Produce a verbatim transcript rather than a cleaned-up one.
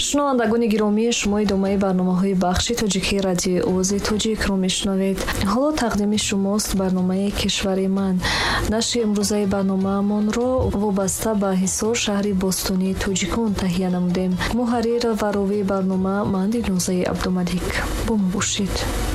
шунавандагони гиромӣ, шумо идомаи барномаҳои бахши тоҷикии радиои овози тоҷикро мешунавед. ҳоло тақдими шумост барномаи кишвари ман. нашри имрӯзаи барномаамонро вобаста ба ҳисор шаҳри бостонии тоҷикон таҳия намудем. муҳаррир ва ровии барнома ман Дилнозаи Абдумалик. бо мо бошед.